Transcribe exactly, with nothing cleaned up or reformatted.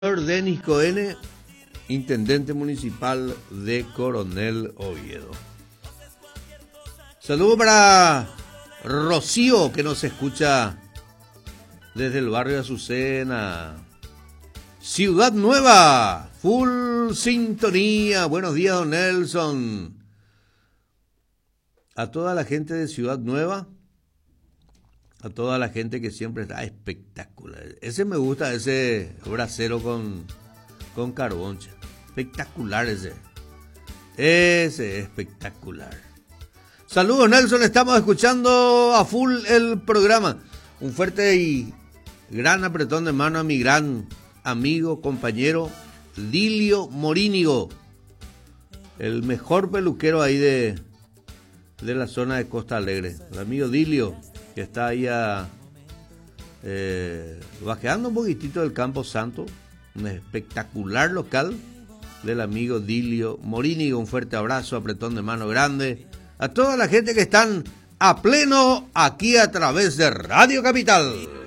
Denis Cohen, intendente municipal de Coronel Oviedo. Saludo para Rocío, que nos escucha desde el barrio de Azucena. Ciudad Nueva, full sintonía. Buenos días, don Nelson. A toda la gente de Ciudad Nueva, a toda la gente que siempre está espectacular. Ese me gusta, ese bracero con, con carbón. Espectacular ese. Ese es espectacular. Saludos, Nelson. Estamos escuchando a full el programa. Un fuerte y gran apretón de mano a mi gran amigo, compañero Dilio Morínigo, el mejor peluquero ahí de, de la zona de Costa Alegre. El amigo Dilio, que está ahí a, eh, bajeando un poquitito del Campo Santo, un espectacular local del amigo Dilio Morínigo. Un fuerte abrazo, apretón de mano grande a toda la gente que están a pleno aquí a través de Radio Capital.